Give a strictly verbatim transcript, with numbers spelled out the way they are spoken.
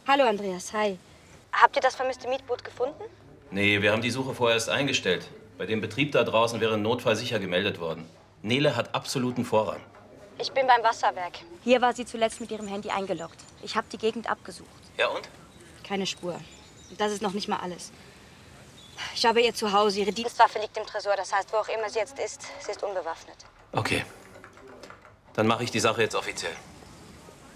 Hallo Andreas, hi. Habt ihr das vermisste Mietboot gefunden? Nee, wir haben die Suche vorerst eingestellt. Bei dem Betrieb da draußen wäre ein Notfall sicher gemeldet worden. Nele hat absoluten Vorrang. Ich bin beim Wasserwerk. Hier war sie zuletzt mit ihrem Handy eingeloggt. Ich habe die Gegend abgesucht. Ja und? Keine Spur. Das ist noch nicht mal alles. Ich habe ihr Zuhause, ihre Dienstwaffe liegt im Tresor. Das heißt, wo auch immer sie jetzt ist, sie ist unbewaffnet. Okay. Dann mache ich die Sache jetzt offiziell.